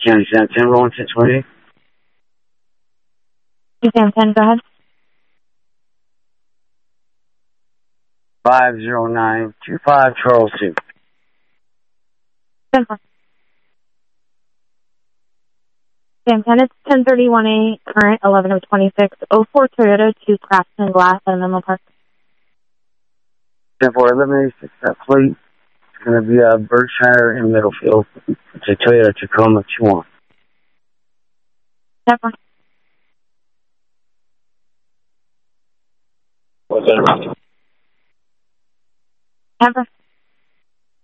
County San 10, rolling 628. San 10, go ahead. 50925 Charles Sue. 10-4. San 10, it's 1031A, current 11026, 04 Toyota to Craftsman Glass at Menlo Park. 10-4, 1186, that plate. It's going to be a Berkshire in Middlefield. It's a Toyota Tacoma 2-1. 10-4. What's that? 10-4.